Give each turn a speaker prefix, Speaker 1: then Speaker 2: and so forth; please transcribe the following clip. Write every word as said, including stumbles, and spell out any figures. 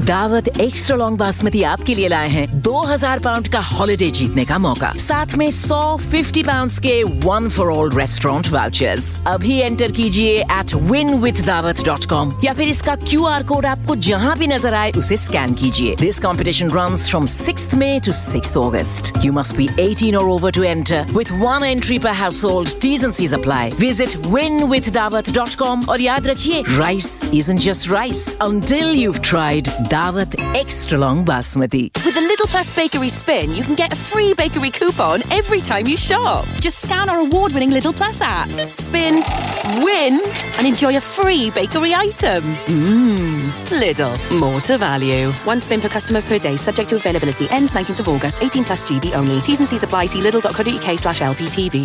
Speaker 1: दावत extra long basmati आपके लिए लाए हैं दो हज़ार पाउंड का हॉलिडे जीतने का मौका, साथ में सौ फिफ्टी पाउंड्स के one for all restaurant vouchers. अभी एंटर कीजिए एट विन विद दावत डॉट कॉम या फिर इसका क्यू आर कोड आपको जहां भी नजर आए उसे स्कैन कीजिए। This competition runs from sixth May to sixth August. You must be eighteen or over to enter with one entry per household. T's and C's apply. Visit win with dawat dot com और याद रखिए, rice isn't just rice until you've tried Dawat Extra Long Basmati.
Speaker 2: With the Little Plus Bakery Spin, you can get a free bakery coupon every time you shop. Just scan our award-winning Little Plus app, spin, win, and enjoy a free bakery item. Mmm, Lidl, more to value. One spin per customer per day, subject to availability. Ends nineteenth of August. eighteen plus G B only. T's and C's apply. See lidl dot co dot uk slash L P T V.